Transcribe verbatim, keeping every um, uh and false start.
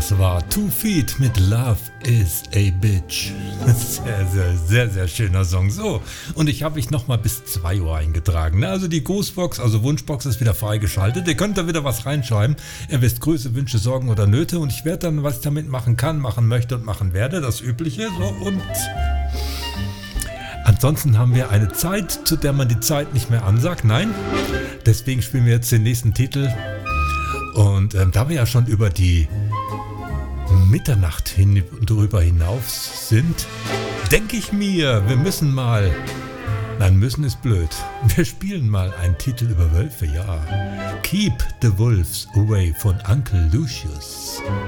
Das war Two Feet mit Love is a Bitch. Sehr, sehr, sehr, sehr schöner Song. So, und ich habe mich nochmal bis zwei Uhr eingetragen. Also die Grußbox, also Wunschbox ist wieder freigeschaltet. Ihr könnt da wieder was reinschreiben. Ihr wisst Grüße, Wünsche, Sorgen oder Nöte. Und ich werde dann, was ich damit machen kann, machen möchte und machen werde. Das Übliche. So, und ansonsten haben wir eine Zeit, zu der man die Zeit nicht mehr ansagt. Nein, deswegen spielen wir jetzt den nächsten Titel. Und ähm, da wir ja schon über die Mitternacht hin, drüber hinaus sind, denke ich mir, wir müssen mal, nein, müssen ist blöd, wir spielen mal einen Titel über Wölfe, ja. Keep the Wolves Away von Uncle Lucius.